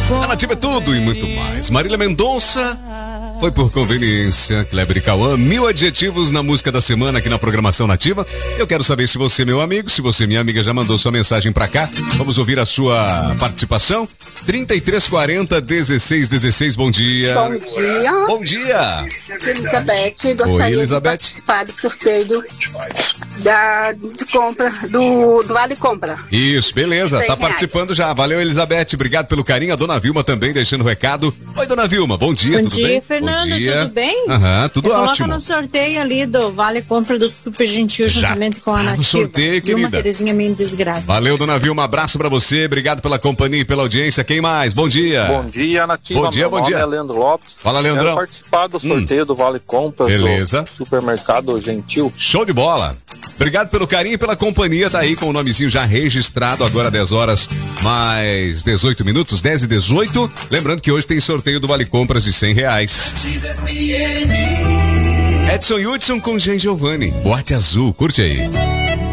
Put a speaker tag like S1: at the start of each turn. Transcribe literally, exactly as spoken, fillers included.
S1: A Nativa é tudo e muito mais. Marília Mendonça foi por conveniência. Kleber e Cauã, mil adjetivos na música da semana aqui na programação Nativa. Eu quero saber se você, meu amigo, se você, minha amiga, já mandou sua mensagem pra cá. Vamos ouvir a sua participação. trinta e três quarenta, dezesseis dezesseis, bom dia.
S2: Bom dia.
S1: Bom dia.
S2: Elizabeth, gostaria
S1: Oi, Elizabeth.
S2: de participar do sorteio da, de compra, do, do Vale Compra.
S1: Isso, beleza,
S2: cem
S1: tá
S2: reais.
S1: participando já. Valeu, Elizabeth, obrigado pelo carinho. A dona Vilma também deixando o recado. Oi, dona Vilma, bom dia,
S3: Bom
S1: tudo
S3: dia,
S1: bem?
S3: Fernando,
S1: bom dia.
S3: tudo bem?
S1: Aham, tudo
S3: Me
S1: ótimo.
S3: Coloca no sorteio ali do Vale Compra do Super Gentil,
S1: Já
S3: juntamente com a
S1: tá no
S3: Nativa.
S1: sorteio,
S3: Vilma
S1: querida.
S3: Terezinha Mendes Graça.
S1: Valeu, dona Vilma, um abraço pra você, obrigado pela companhia e pela audiência. Quem mais? Bom dia.
S4: Bom dia, Nativa.
S1: Bom dia,
S4: Meu
S1: bom
S4: nome
S1: dia.
S4: é Leandro Lopes.
S1: Fala, Leandrão.
S4: Quero participar do sorteio hum. do Vale Compras
S1: Beleza.
S4: do Supermercado Gentil.
S1: Show de bola. Obrigado pelo carinho e pela companhia, tá aí com o nomezinho já registrado, agora dez horas mais dezoito minutos, dez e dezoito. Lembrando que hoje tem sorteio do Vale Compras de cem reais. Edson Hudson com Jean Giovanni, Boate Azul, curte aí.